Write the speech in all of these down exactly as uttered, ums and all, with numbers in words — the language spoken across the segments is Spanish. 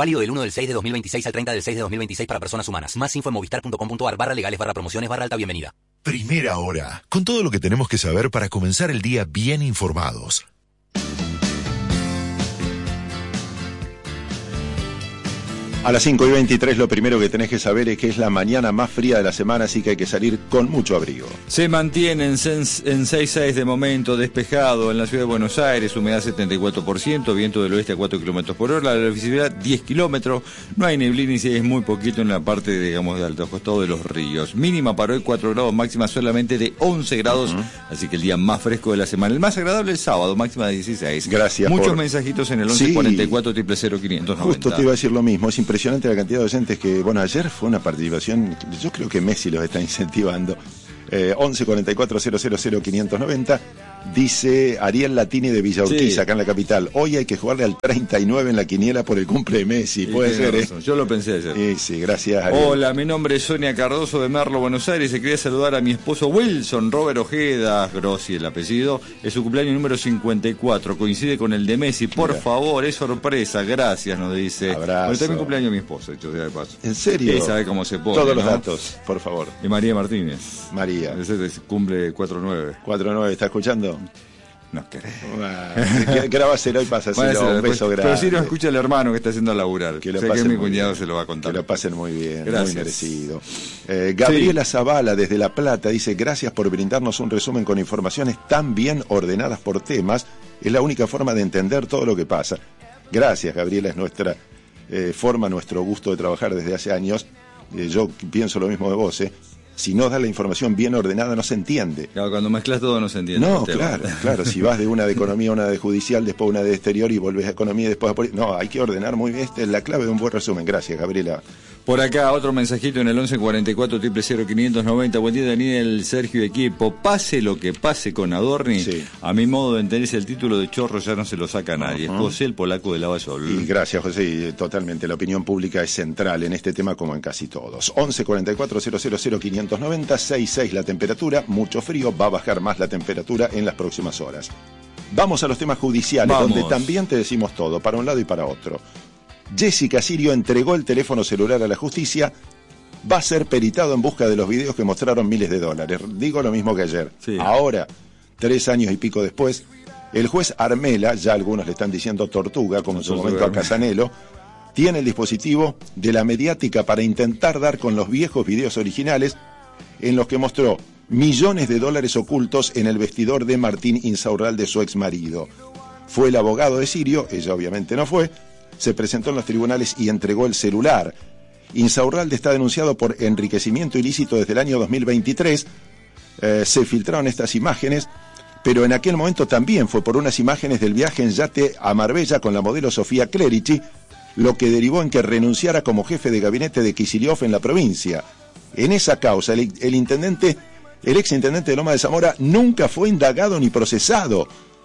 Válido del uno del seis de dos mil veintiséis al treinta del seis de dos mil veintiséis para personas humanas. Más info en movistar.com.ar barra legales barra promociones barra alta bienvenida. Primera hora, con todo lo que tenemos que saber para comenzar el día bien informados. A las cinco y veintitrés lo primero que tenés que saber es que es la mañana más fría de la semana, así que hay que salir con mucho abrigo. Se mantiene en seis punto seis de momento, despejado en la ciudad de Buenos Aires, humedad setenta y cuatro por ciento, viento del oeste a cuatro kilómetros por hora, la visibilidad diez kilómetros, no hay neblina y si es muy poquito en la parte, digamos, de alto costado de los ríos. Mínima para hoy cuatro grados, máxima solamente de once grados, uh-huh. Así que el día más fresco de la semana. El más agradable el sábado, máxima de dieciséis. Gracias. Muchos por... mensajitos en el once cuarenta y cuatro cero cero quinientos noventa. Justo te iba a decir lo mismo, es impresionante la cantidad de docentes que, bueno, ayer fue una participación, yo creo que Messi los está incentivando. eh, once cuarenta y cuatro cero cero cero quinientos noventa, dice Ariel Latini de Villa Urquiza, sí. Acá en la capital, hoy hay que jugarle al treinta y nueve en la quiniela por el cumple de Messi, sí, puede ser, ¿eh? Yo lo pensé ayer. Sí, sí, gracias, Ariel. Hola, mi nombre es Sonia Cardoso de Merlo, Buenos Aires, y quería saludar a mi esposo Wilson Robert Ojeda, Grossi el apellido, es su cumpleaños número cincuenta y cuatro, coincide con el de Messi, por Mira. favor, es sorpresa, gracias, nos dice. Abrazo. Bueno, también cumpleaños mi esposo, hecho sea de paso. ¿En serio? Sí, sabe cómo se pone, todos los ¿no? datos, por favor. Y María Martínez. María. Ese cumple cuatro nueve. cuatro nueve, ¿está escuchando? No querés. Bueno, grabáselo y pásaselo. Un beso grande. Pero si no escucha el hermano que está haciendo a laburar. Que lo sé pasen que mi muy cuñado bien. se lo va a contar. Que lo pasen muy bien. Gracias. Muy merecido. Eh, Gabriela sí. Zavala desde La Plata dice: gracias por brindarnos un resumen con informaciones tan bien ordenadas por temas. Es la única forma de entender todo lo que pasa. Gracias, Gabriela, es nuestra eh, forma, nuestro gusto de trabajar desde hace años. Eh, yo pienso lo mismo de vos, ¿eh? Si no das la información bien ordenada, no se entiende. Claro, cuando mezclas todo no se entiende. No, claro, claro. Si vas de una de economía a una de judicial, después una de exterior y volvés a economía y después a política. No, hay que ordenar muy bien. Esta es la clave de un buen resumen. Gracias, Gabriela. Por acá, otro mensajito en el once cuarenta y cuatro cero cero quinientos noventa. Buen día, Daniel, Sergio y equipo. Pase lo que pase con Adorni, sí. A mi modo de entenderse el título de chorro ya no se lo saca nadie. Uh-huh. Es José, el polaco de Lavasol. Y gracias, José. Y totalmente, la opinión pública es central en este tema como en casi todos. once cuarenta y cuatro cero cero cero quinientos noventa, sesenta y seis la temperatura, mucho frío, va a bajar más la temperatura en las próximas horas. Vamos a los temas judiciales, Vamos. donde también te decimos todo, para un lado y para otro. Jessica Sirio entregó el teléfono celular a la justicia, va a ser peritado en busca de los videos que mostraron miles de dólares. Digo lo mismo que ayer. Sí. Ahora, tres años y pico después, el juez Armela, ya algunos le están diciendo Tortuga, como en su momento a Casanelo, tiene el dispositivo de la mediática para intentar dar con los viejos videos originales en los que mostró millones de dólares ocultos en el vestidor de Martín Insaurralde, su ex marido. Fue el abogado de Sirio, ella obviamente no fue, se presentó en los tribunales y entregó el celular. Insaurralde está denunciado por enriquecimiento ilícito desde el año dos mil veintitrés. Eh, se filtraron estas imágenes, pero en aquel momento también fue por unas imágenes del viaje en yate a Marbella con la modelo Sofía Clerici, lo que derivó en que renunciara como jefe de gabinete de Kicillof en la provincia. En esa causa, el, el intendente, el exintendente de Loma de Zamora nunca fue indagado ni procesado.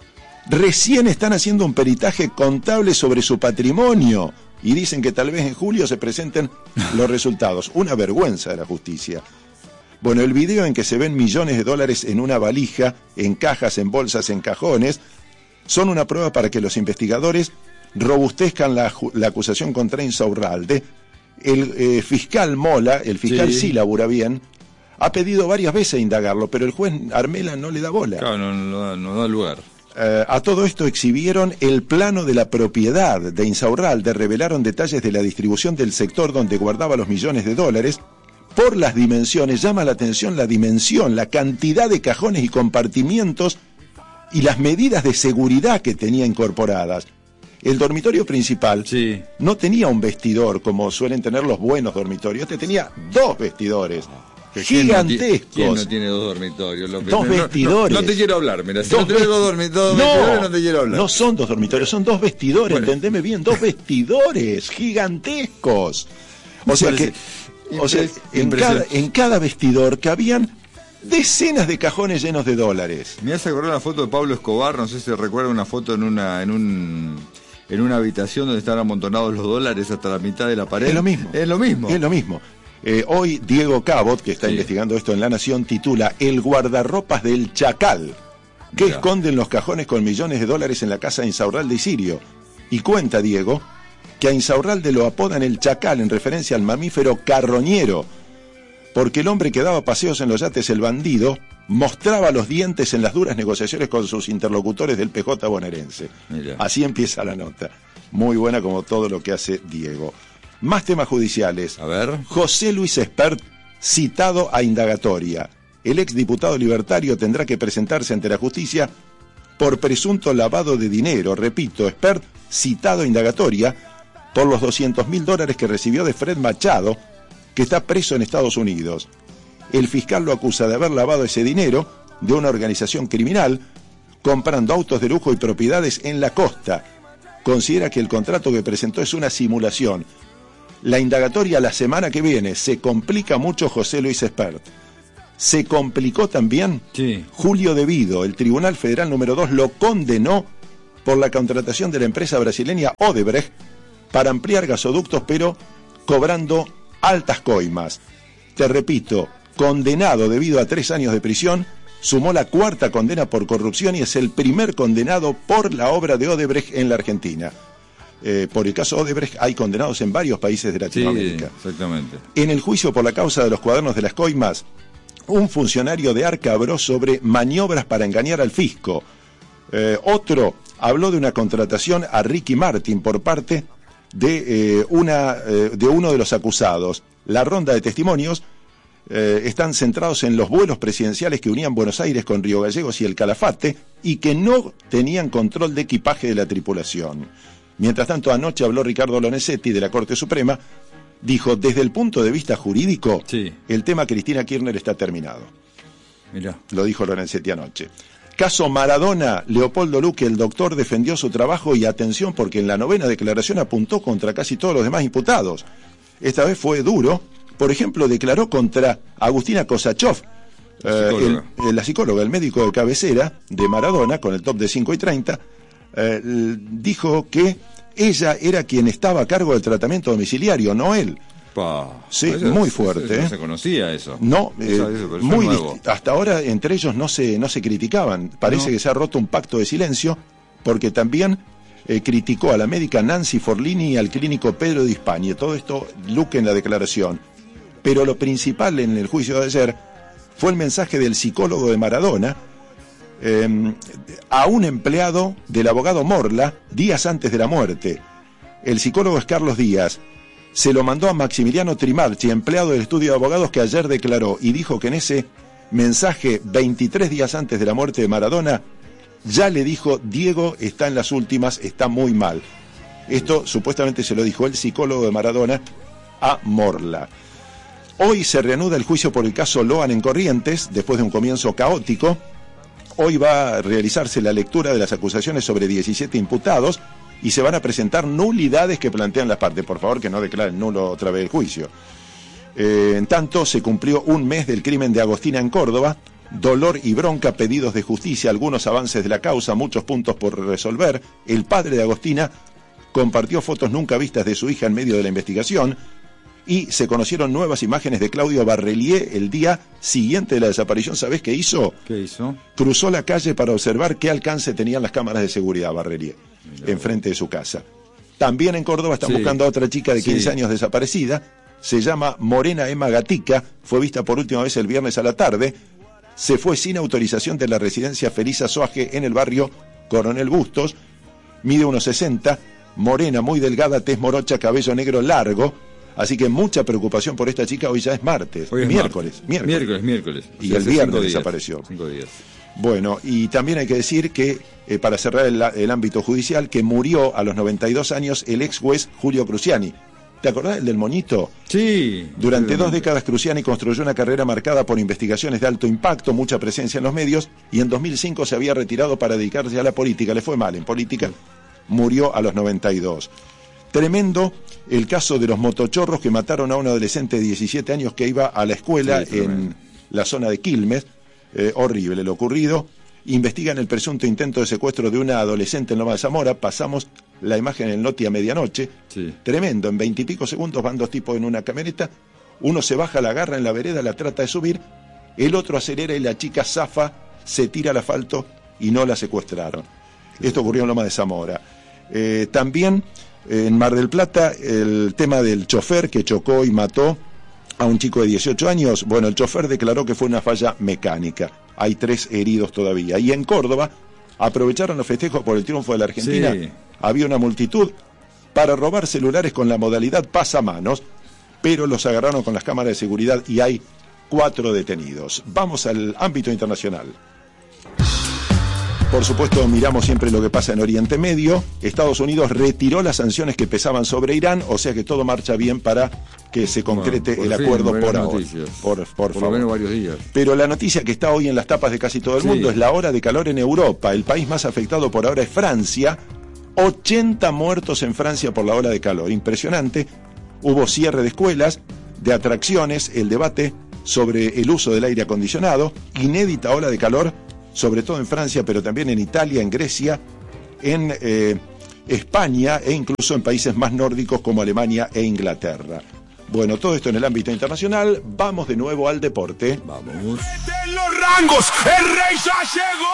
Recién están haciendo un peritaje contable sobre su patrimonio y dicen que tal vez en julio se presenten los resultados. Una vergüenza de la justicia. Bueno, el video en que se ven millones de dólares en una valija, en cajas, en bolsas, en cajones, son una prueba para que los investigadores robustezcan la, la acusación contra Insaurralde. El eh, fiscal Mola, el fiscal sí. sí labura bien, ha pedido varias veces indagarlo, pero el juez Armela no le da bola. Claro, no, no, no da lugar. Uh, a todo esto exhibieron el plano de la propiedad de Insaurralde, revelaron detalles de la distribución del sector donde guardaba los millones de dólares. Por las dimensiones, llama la atención la dimensión, la cantidad de cajones y compartimientos y las medidas de seguridad que tenía incorporadas. El dormitorio principal sí. no tenía un vestidor como suelen tener los buenos dormitorios, este tenía dos vestidores. Gigantescos. ¿Quién no tiene dos dormitorios? Lo dos vestidores. No, no, no te quiero hablar, mira. Si dos no tienes dos, dormi dos no, dormitorios, no te quiero hablar. No son dos dormitorios, son dos vestidores, bueno. Entendeme bien, dos vestidores gigantescos. O sea que, o sea, en cada, en cada vestidor cabían decenas de cajones llenos de dólares. Me hace acordar una foto de Pablo Escobar, no sé si recuerda una foto en una, en un, en una habitación donde estaban amontonados los dólares hasta la mitad de la pared. Es lo mismo. Es lo mismo. Es lo mismo. Eh, hoy Diego Cabot, que está sí. investigando esto en La Nación, titula El guardarropas del Chacal, que Mira. esconden los cajones con millones de dólares en la casa de Insaurralde y Sirio. Y cuenta Diego que a Insaurralde lo apodan el Chacal en referencia al mamífero carroñero, porque el hombre que daba paseos en los yates El Bandido mostraba los dientes en las duras negociaciones con sus interlocutores del P J bonaerense. Mira. Así empieza la nota. Muy buena como todo lo que hace Diego. Más temas judiciales. A ver. José Luis Espert citado a indagatoria. El exdiputado libertario tendrá que presentarse ante la justicia por presunto lavado de dinero. Repito, Espert citado a indagatoria por los doscientos mil dólares que recibió de Fred Machado, que está preso en Estados Unidos. El fiscal lo acusa de haber lavado ese dinero de una organización criminal, comprando autos de lujo y propiedades en la costa. Considera que el contrato que presentó es una simulación. La indagatoria la semana que viene. Se complica mucho José Luis Espert. Se complicó también sí. Julio De Vido. El Tribunal Federal número dos lo condenó por la contratación de la empresa brasileña Odebrecht para ampliar gasoductos, pero cobrando altas coimas. Te repito, condenado debido a tres años de prisión, sumó la cuarta condena por corrupción y es el primer condenado por la obra de Odebrecht en la Argentina. Eh, por el caso Odebrecht hay condenados en varios países de Latinoamérica. Sí, exactamente. En el juicio por la causa de los cuadernos de las coimas, un funcionario de Arca habló sobre maniobras para engañar al fisco. Eh, otro habló de una contratación a Ricky Martin por parte de, eh, una, eh, de uno de los acusados. La ronda de testimonios eh, están centrados en los vuelos presidenciales que unían Buenos Aires con Río Gallegos y el Calafate y que no tenían control de equipaje de la tripulación. Mientras tanto, anoche habló Ricardo Lorenzetti de la Corte Suprema, dijo, desde el punto de vista jurídico, sí. el tema Cristina Kirchner está terminado. Mirá. Lo dijo Lorenzetti anoche. Caso Maradona, Leopoldo Luque, el doctor, defendió su trabajo y atención porque en la novena declaración apuntó contra casi todos los demás imputados. Esta vez fue duro. Por ejemplo, declaró contra Agustina Kosachov, la psicóloga. Eh, el, la psicóloga, el médico de cabecera de Maradona, con el top de cinco y treinta, eh, dijo que ella era quien estaba a cargo del tratamiento domiciliario, no él. Pa, sí, eso, muy fuerte. Eso, eso ¿eh? No se conocía eso. No, eh, eso, eso, muy nuevo. Hasta ahora entre ellos no se, no se criticaban. Parece no. que se ha roto un pacto de silencio, porque también eh, criticó a la médica Nancy Forlini y al clínico Pedro Di Spagni. Todo esto Luque en la declaración. Pero lo principal en el juicio de ayer fue el mensaje del psicólogo de Maradona eh, a un empleado del abogado Morla días antes de la muerte. El psicólogo es Carlos Díaz. Se lo mandó a Maximiliano Trimarchi, empleado del estudio de abogados, que ayer declaró y dijo que en ese mensaje, veintitrés días antes de la muerte de Maradona, ya le dijo, Diego está en las últimas, está muy mal. Esto supuestamente se lo dijo el psicólogo de Maradona a Morla. Hoy se reanuda el juicio por el caso Loan en Corrientes, después de un comienzo caótico. Hoy va a realizarse la lectura de las acusaciones sobre diecisiete imputados y se van a presentar nulidades que plantean las partes. Por favor, que no declaren nulo otra vez el juicio. Eh, en tanto, se cumplió un mes del crimen de Agostina en Córdoba. Dolor y bronca, pedidos de justicia, algunos avances de la causa, muchos puntos por resolver. El padre de Agostina compartió fotos nunca vistas de su hija en medio de la investigación. Y se conocieron nuevas imágenes de Claudio Barrelier el día siguiente de la desaparición. ¿Sabés qué hizo? ¿Qué hizo? Cruzó la calle para observar qué alcance tenían las cámaras de seguridad, Barrelier, Mirá. enfrente de su casa. También en Córdoba están sí. buscando a otra chica de quince sí. años desaparecida. Se llama Morena Emma Gatica. Fue vista por última vez el viernes a la tarde. Se fue sin autorización de la residencia Felisa Soaje en el barrio Coronel Bustos. Mide uno sesenta. Morena, muy delgada, tez morocha, cabello negro largo. Así que mucha preocupación por esta chica. Hoy ya es martes, Hoy es miércoles, martes. miércoles, miércoles, miércoles. Y el viernes desapareció. Cinco días. Bueno, y también hay que decir que, eh, para cerrar el, el ámbito judicial, que murió a los noventa y dos años el ex juez Julio Cruciani. ¿Te acordás el del moñito? Sí. Durante sí, dos décadas Cruciani construyó una carrera marcada por investigaciones de alto impacto, mucha presencia en los medios, y en dos mil cinco se había retirado para dedicarse a la política. Le fue mal en política, murió a los noventa y dos. Tremendo el caso de los motochorros que mataron a un adolescente de diecisiete años que iba a la escuela sí, en la zona de Quilmes. Eh, horrible lo ocurrido. Investigan el presunto intento de secuestro de una adolescente en Loma de Zamora. Pasamos la imagen en el Noti a medianoche. Sí. Tremendo, en veintipico segundos van dos tipos en una camioneta. Uno se baja, la agarra en la vereda, la trata de subir. El otro acelera y la chica zafa, se tira al asfalto y no la secuestraron. Sí. Esto ocurrió en Loma de Zamora. Eh, también En Mar del Plata, el tema del chofer que chocó y mató a un chico de dieciocho años, bueno, el chofer declaró que fue una falla mecánica. Hay tres heridos todavía. Y en Córdoba, aprovecharon los festejos por el triunfo de la Argentina. Sí. Había una multitud para robar celulares con la modalidad pasamanos, pero los agarraron con las cámaras de seguridad y hay cuatro detenidos. Vamos al ámbito internacional. Por supuesto, miramos siempre lo que pasa en Oriente Medio. Estados Unidos retiró las sanciones que pesaban sobre Irán, o sea que todo marcha bien para que se concrete bueno, el fin, acuerdo por ahora. Por, por, por lo menos varios días. Pero la noticia que está hoy en las tapas de casi todo el sí. mundo es la ola de calor en Europa. El país más afectado por ahora es Francia. ochenta muertos en Francia por la ola de calor. Impresionante. Hubo cierre de escuelas, de atracciones, el debate sobre el uso del aire acondicionado, inédita ola de calor, sobre todo en Francia, pero también en Italia, en Grecia, en eh, España e incluso en países más nórdicos como Alemania e Inglaterra. Bueno, todo esto en el ámbito internacional. Vamos de nuevo al deporte. Vamos. ¡En los rangos! ¡El rey ya llegó!